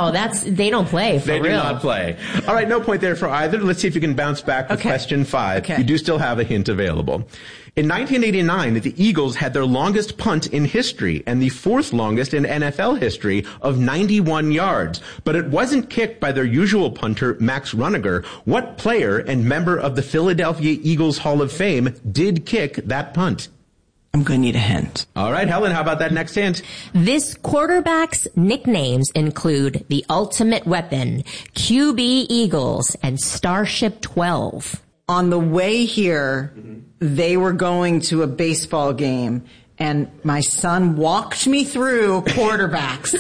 No, they don't play for real. They do not play. All right, no point there for either. Let's see if you can bounce back with question 5. Okay. You do still have a hint available. In 1989, the Eagles had their longest punt in history and the 4th longest in NFL history of 91 yards. But it wasn't kicked by their usual punter, Max Runager. What player and member of the Philadelphia Eagles Hall of Fame did kick that punt? I'm going to need a hint. All right, Helen, how about that next hint? This quarterback's nicknames include the Ultimate Weapon, QB Eagles, and Starship 12. On the way here, they were going to a baseball game, and my son walked me through quarterbacks.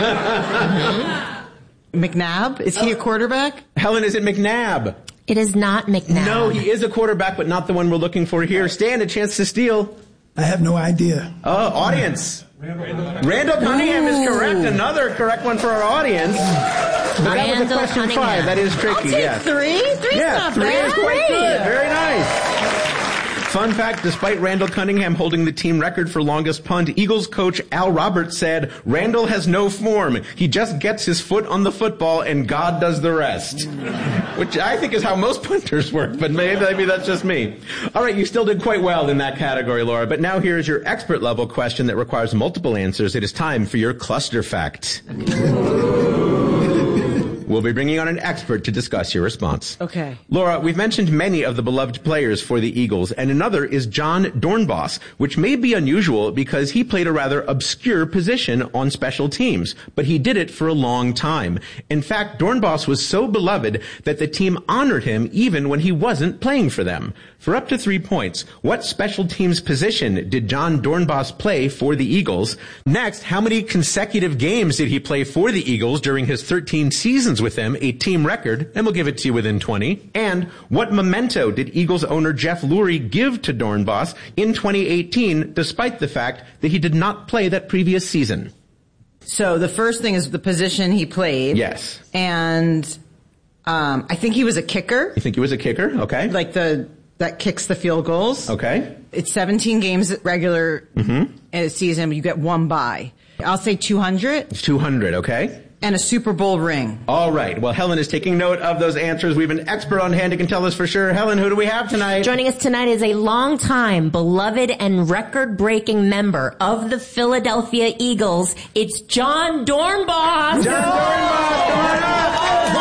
McNabb? Is he a quarterback? Helen, is it McNabb? It is not McNabb. No, he is a quarterback, but not the one we're looking for here. Stan, a chance to steal. I have no idea. Oh, audience. Randall Cunningham is correct. Another correct one for our audience. But that was a question 5. That is tricky. I'll take 3. 3's not 3 bad. is quite good. Very nice. Fun fact, despite Randall Cunningham holding the team record for longest punt, Eagles coach Al Roberts said, Randall has no form. He just gets his foot on the football and God does the rest. Which I think is how most punters work, but maybe that's just me. All right, you still did quite well in that category, Laura, but now here's your expert level question that requires multiple answers. It is time for your cluster fact. We'll be bringing on an expert to discuss your response. Okay. Laura, we've mentioned many of the beloved players for the Eagles, and another is John Dornbos, which may be unusual because he played a rather obscure position on special teams, but he did it for a long time. In fact, Dornbos was so beloved that the team honored him even when he wasn't playing for them. For up to 3 points, what special teams position did John Dornbos play for the Eagles? Next, how many consecutive games did he play for the Eagles during his 13 seasons with them, a team record, and we'll give it to you within 20. And what memento did Eagles owner Jeff Lurie give to Dornbos in 2018, despite the fact that he did not play that previous season? So the first thing is the position he played. Yes. And I think he was a kicker. You think he was a kicker? Okay. Like that kicks the field goals. Okay. It's 17 games regular season, but you get 1 bye. I'll say 200. It's 200, okay. And a Super Bowl ring. All right. Well, Helen is taking note of those answers. We have an expert on hand who can tell us for sure. Helen, who do we have tonight? Joining us tonight is a longtime beloved and record-breaking member of the Philadelphia Eagles. It's John Dornbos. John Dornbos, come on up.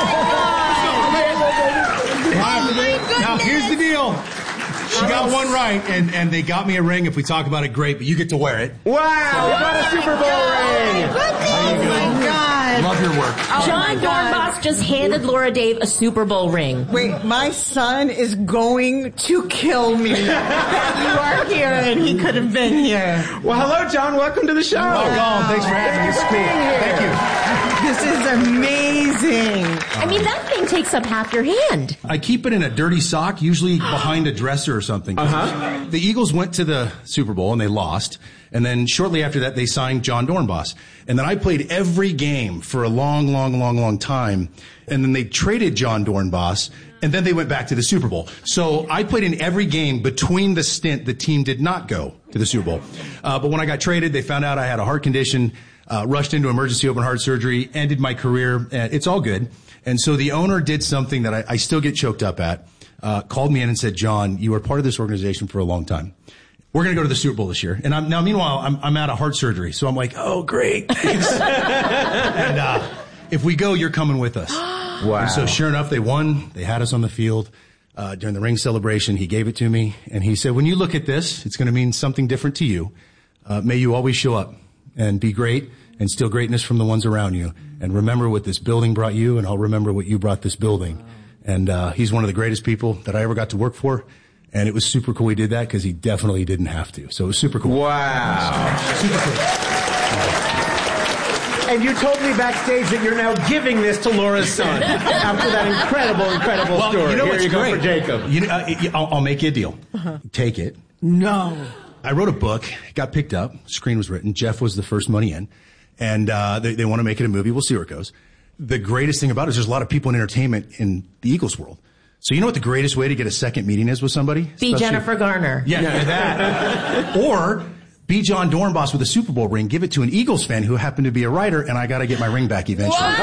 Now, here's the deal. She got one right, and they got me a ring. If we talk about it, great, but you get to wear it. Wow, we got a Super Bowl ring. Oh, my God. Love your work. John Dornbos just handed Laura Dave a Super Bowl ring. Wait, my son is going to kill me. You are here, and he could have been here. Well, hello, John. Welcome to the show. Welcome. Thanks for having me. It's cool. Thank you. This is amazing. I mean, that thing takes up half your hand. I keep it in a dirty sock, usually behind a dresser or something. The Eagles went to the Super Bowl and they lost. And then shortly after that, they signed John Dornbos. And then I played every game for a long time. And then they traded John Dornbos. And then they went back to the Super Bowl. So I played in every game between the stint the team did not go to the Super Bowl. But when I got traded, they found out I had a heart condition, rushed into emergency open heart surgery, ended my career. It's all good. And so the owner did something that I still get choked up at, called me in and said, John, you were part of this organization for a long time. We're going to go to the Super Bowl this year. And meanwhile, I'm out of heart surgery. So I'm like, oh, great. And if we go, you're coming with us. Wow. And so sure enough, they won. They had us on the field during the ring celebration. He gave it to me. And he said, when you look at this, it's going to mean something different to you. May you always show up and be great and steal greatness from the ones around you. And remember what this building brought you, and I'll remember what you brought this building. And he's one of the greatest people that I ever got to work for. And it was super cool he did that because he definitely didn't have to. So it was super cool. Wow. Super cool. And you told me backstage that you're now giving this to Laura's son after that incredible story. You know Here what's you go great? for Jacob. I'll make you a deal. Take it. No. I wrote a book, got picked up, screen was written. Jeff was the first money in. And they want to make it a movie. We'll see where it goes. The greatest thing about it is there's a lot of people in entertainment in the Eagles world. So you know what the greatest way to get a second meeting is with somebody? Be Jennifer Garner. Yeah, that. Or be John Dornbos with a Super Bowl ring, give it to an Eagles fan who happened to be a writer, and I got to get my ring back eventually. What?